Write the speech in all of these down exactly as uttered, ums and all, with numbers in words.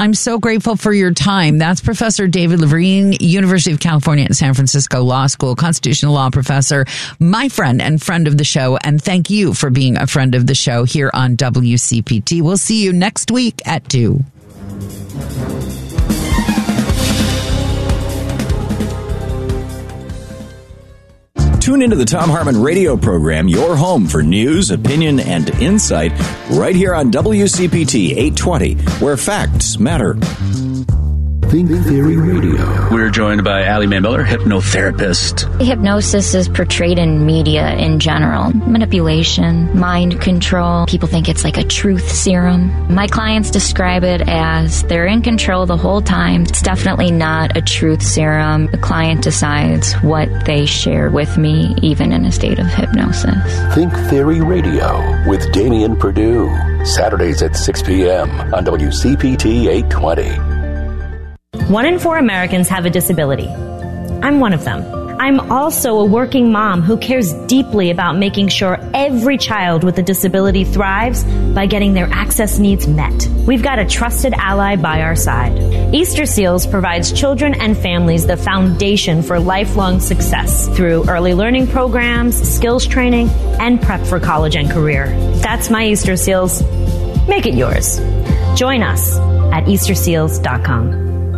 I'm so grateful for your time. That's Professor David Levine, University of California at San Francisco Law School, constitutional law professor, my friend and friend of the show. And thank you for being a friend of the show here on W C P T. We'll see you next week at two. Tune into the Thom Hartmann radio program, your home for news, opinion, and insight, right here on W C P T eight twenty, where facts matter. Think Theory Radio. We're joined by Allie Mae Miller, hypnotherapist. Hypnosis is portrayed in media in general. Manipulation, mind control. People think it's like a truth serum. My clients describe it as they're in control the whole time. It's definitely not a truth serum. The client decides what they share with me, even in a state of hypnosis. Think Theory Radio with Damian Perdue. Saturdays at six p.m. on W C P T eight twenty. One in four Americans have a disability. I'm one of them. I'm also a working mom who cares deeply about making sure every child with a disability thrives by getting their access needs met. We've got a trusted ally by our side. Easter Seals provides children and families the foundation for lifelong success through early learning programs, skills training, and prep for college and career. That's my Easter Seals. Make it yours. Join us at easter seals dot com.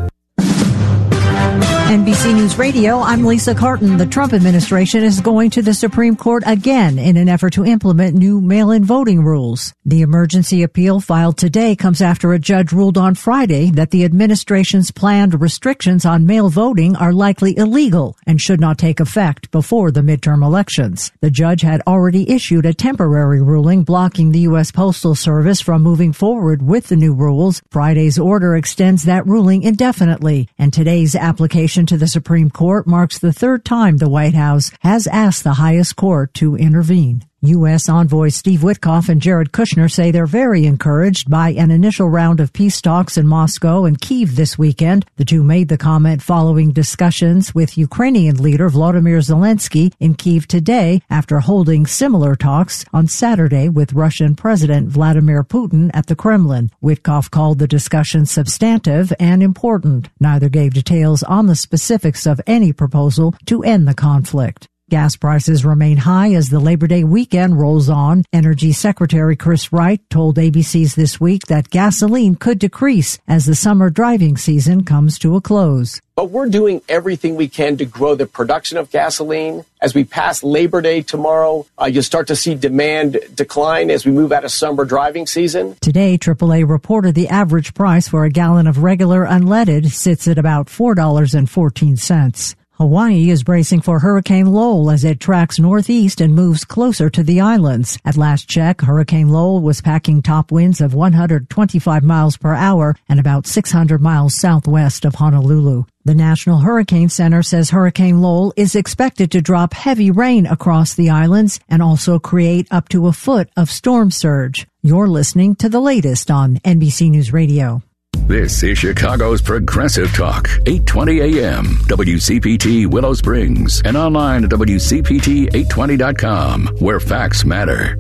N B C News Radio, I'm Lisa Carton. The Trump administration is going to the Supreme Court again in an effort to implement new mail-in voting rules. The emergency appeal filed today comes after a judge ruled on Friday that the administration's planned restrictions on mail voting are likely illegal and should not take effect before the midterm elections. The judge had already issued a temporary ruling blocking the U S Postal Service from moving forward with the new rules. Friday's order extends that ruling indefinitely, and today's application to the Supreme Court marks the third time the White House has asked the highest court to intervene. U S envoys Steve Witkoff and Jared Kushner say they're very encouraged by an initial round of peace talks in Moscow and Kyiv this weekend. The two made the comment following discussions with Ukrainian leader Volodymyr Zelensky in Kyiv today after holding similar talks on Saturday with Russian President Vladimir Putin at the Kremlin. Witkoff called the discussion substantive and important. Neither gave details on the specifics of any proposal to end the conflict. Gas prices remain high as the Labor Day weekend rolls on. Energy Secretary Chris Wright told A B C's This Week that gasoline could decrease as the summer driving season comes to a close. But we're doing everything we can to grow the production of gasoline. As we pass Labor Day tomorrow, uh, you'll start to see demand decline as we move out of summer driving season. Today, triple A reported the average price for a gallon of regular unleaded sits at about four dollars and fourteen cents. Hawaii is bracing for Hurricane Lowell as it tracks northeast and moves closer to the islands. At last check, Hurricane Lowell was packing top winds of one hundred twenty-five miles per hour and about six hundred miles southwest of Honolulu. The National Hurricane Center says Hurricane Lowell is expected to drop heavy rain across the islands and also create up to a foot of storm surge. You're listening to the latest on N B C News Radio. This is Chicago's Progressive Talk, eight twenty a.m., W C P T Willow Springs, and online at W C P T eight twenty dot com, where facts matter.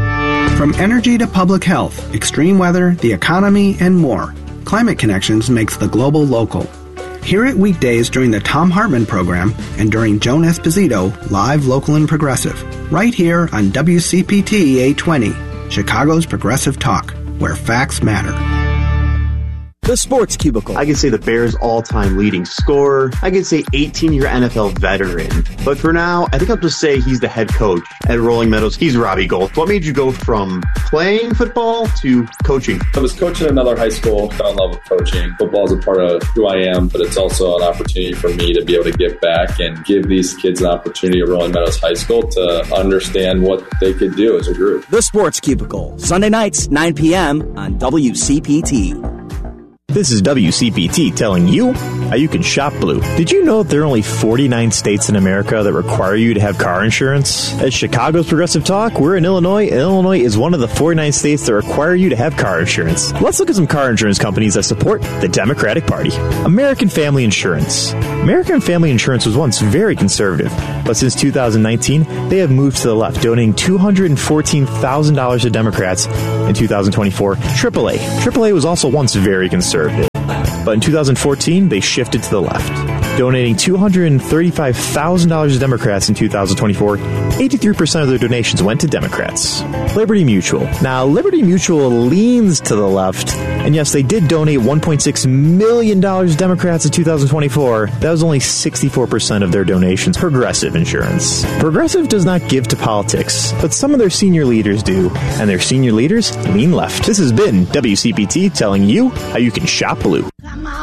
From energy to public health, extreme weather, the economy, and more, Climate Connections makes the global local. Hear it weekdays during the Thom Hartmann program and during Joan Esposito, live, local, and progressive, right here on W C P T eight twenty, Chicago's Progressive Talk, where facts matter. The Sports Cubicle. I could say the Bears' all-time leading scorer. I could say eighteen-year N F L veteran. But for now, I think I'll just say he's the head coach at Rolling Meadows. He's Robbie Gold. What made you go from playing football to coaching? I was coaching at another high school. Fell in love with coaching. Football is a part of who I am, but it's also an opportunity for me to be able to give back and give these kids an opportunity at Rolling Meadows High School to understand what they could do as a group. The Sports Cubicle, Sunday nights, nine p.m. on W C P T. This is W C P T telling you how you can shop blue. Did you know that there are only forty-nine states in America that require you to have car insurance? At Chicago's Progressive Talk, we're in Illinois, and Illinois is one of the forty-nine states that require you to have car insurance. Let's look at some car insurance companies that support the Democratic Party. American Family Insurance. American Family Insurance was once very conservative, but since two thousand nineteen, they have moved to the left, donating two hundred fourteen thousand dollars to Democrats in two thousand twenty-four. triple A. triple A was also once very conservative. But in two thousand fourteen, they shifted to the left, donating two hundred thirty-five thousand dollars to Democrats in two thousand twenty-four. eighty-three percent of their donations went to Democrats. Liberty Mutual. Now, Liberty Mutual leans to the left, and yes, they did donate one point six million dollars to Democrats in two thousand twenty-four. That was only sixty-four percent of their donations. Progressive Insurance. Progressive does not give to politics, but some of their senior leaders do, and their senior leaders lean left. This has been W C P T telling you how you can shop blue.